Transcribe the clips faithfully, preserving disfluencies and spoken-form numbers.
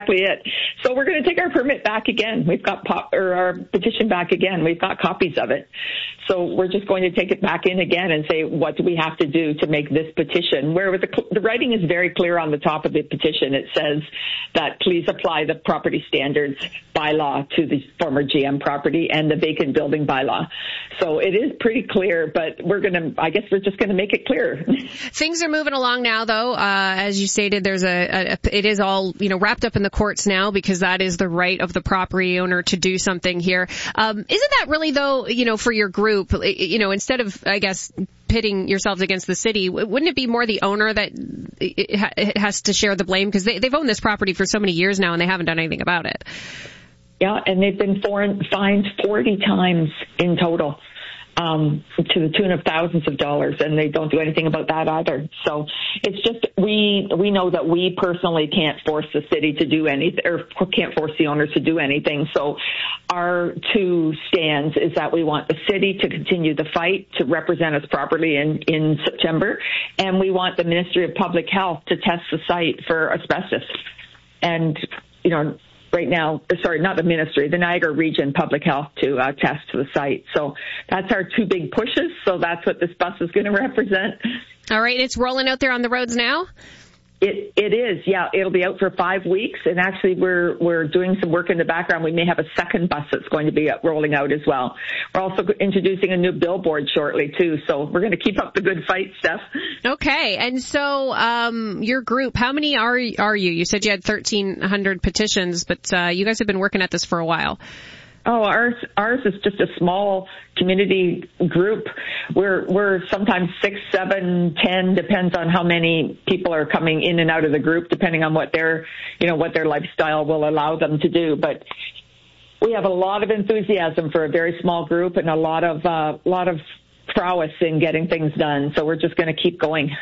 exactly it. So we're going to take our permit back again. We've got pop, or our petition back again. We've got copies of it. So we're just going to take it back in again and say, what do we have to do to make this petition? Where the, the writing is very clear on the top of the petition. It says that please apply the property standards bylaw to the former G M property and the vacant building bylaw. So it is pretty clear, but we're going to, I guess we're just going to make it clear. Things are moving along now, though. Uh, as you stated, there's a, a, it is all, you know, wrapped up in the courts now because that is the right of the property owner to do something here. Um, isn't that really, though, you know, for your group, you know, instead of, I guess, pitting yourselves against the city, wouldn't it be more the owner that it has to share the blame? Because they, they've owned this property for so many years now and they haven't done anything about it. Yeah, and they've been foreign, fined forty times in total. Um, to the tune of thousands of dollars, and they don't do anything about that either. So it's just, we we know that we personally can't force the city to do anything, or can't force the owners to do anything. So our two stands is that we want the city to continue the fight to represent us properly in, in September, and we want the Ministry of Public Health to test the site for asbestos. And, you know, right now, sorry, not the ministry, the Niagara Region Public Health to uh, test the site. So that's our two big pushes. So that's what this bus is going to represent. All right. It's rolling out there on the roads now? It It is, yeah. It'll be out for five weeks. And actually, we're we're doing some work in the background. We may have a second bus that's going to be rolling out as well. We're also introducing a new billboard shortly, too. So we're going to keep up the good fight, Steph. Okay. And so um, your group, how many are are you? You said you had thirteen hundred petitions, but uh, you guys have been working at this for a while. Oh, ours ours is just a small community group. We're we're sometimes six, seven, ten, depends on how many people are coming in and out of the group, depending on what their you know what their lifestyle will allow them to do. But we have a lot of enthusiasm for a very small group and a lot of uh, lot of prowess in getting things done. So we're just going to keep going.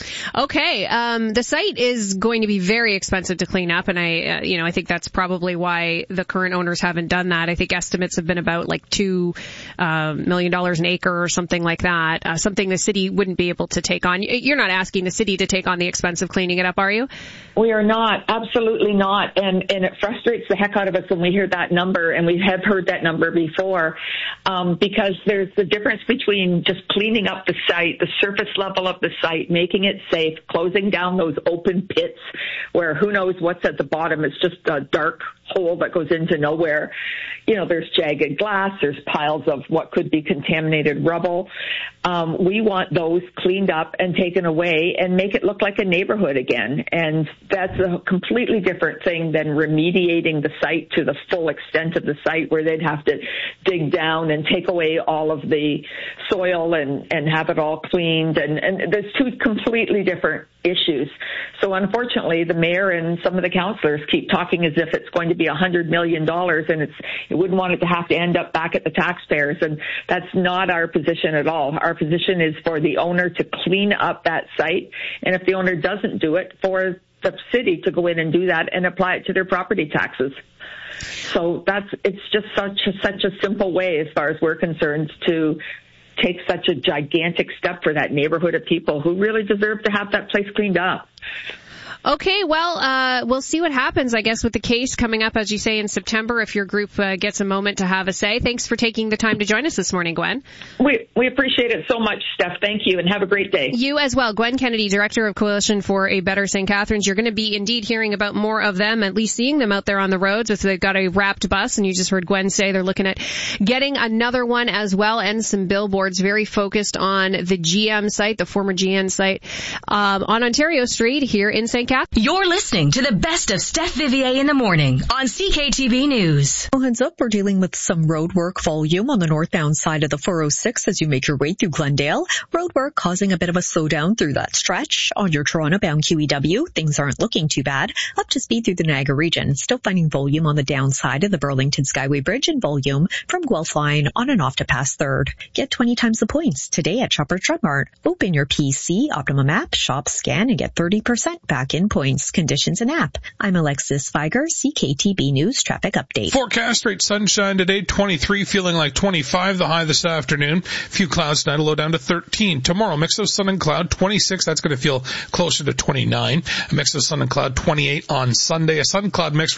Okay. Um, the site is going to be very expensive to clean up, and I, uh, you know, I think that's probably why the current owners haven't done that. I think estimates have been about like two um, million dollars an acre or something like that. Uh, something the city wouldn't be able to take on. You're not asking the city to take on the expense of cleaning it up, are you? We are not. Absolutely not. And and it frustrates the heck out of us when we hear that number, and we have heard that number before, um, because there's the difference between just cleaning up the site, the surface level of the site, making it safe, closing down those open pits where who knows what's at the bottom. It's just a dark hole that goes into nowhere. You know, there's jagged glass, there's piles of what could be contaminated rubble. Um, we want those cleaned up and taken away and make it look like a neighborhood again. And that's a completely different thing than remediating the site to the full extent of the site, where they'd have to dig down and take away all of the soil and, and have it all cleaned. And, and there's two completely different issues. So unfortunately, the mayor and some of the councillors keep talking as if it's going to be one hundred million dollars, and it's it wouldn't want it to have to end up back at the taxpayers. And that's not our position at all. Our position is for the owner to clean up that site. And if the owner doesn't do it, for the city to go in and do that and apply it to their property taxes. So that's, it's just such a, such a simple way, as far as we're concerned, to take such a gigantic step for that neighborhood of people who really deserve to have that place cleaned up. Okay, well, uh, we'll see what happens, I guess, with the case coming up, as you say, in September, if your group uh, gets a moment to have a say. Thanks for taking the time to join us this morning, Gwen. We we appreciate it so much, Steph. Thank you, and have a great day. You as well. Gwen Kennedy, Director of Coalition for a Better Saint Catharines. You're going to be indeed hearing about more of them, at least seeing them out there on the roads. If they've got a wrapped bus, and you just heard Gwen say they're looking at getting another one as well, and some billboards very focused on the G M site, the former G M site, um, on Ontario Street here in Saint Catharines. You're listening to the best of Steph Vivier in the morning on C K T B News. Well, heads up, we're dealing with some road work volume on the northbound side of the four oh six as you make your way through Glendale. Road work causing a bit of a slowdown through that stretch. On your Toronto-bound Q E W, things aren't looking too bad. Up to speed through the Niagara region. Still finding volume on the downside of the Burlington Skyway Bridge, and volume from Guelph Line on and off to past third. Get twenty times the points today at Shoppers Drug Mart. Open your P C, Optimum app, shop, scan, and get thirty percent back in points. Conditions and app. I'm Alexis Feiger, C K T B News Traffic Update. Forecast rate sunshine today, twenty-three, feeling like twenty-five, the high this afternoon. Few clouds tonight, a low down to thirteen. Tomorrow, mix of sun and cloud, twenty-six, that's going to feel closer to twenty-nine. A mix of sun and cloud, twenty-eight on Sunday. A sun cloud mix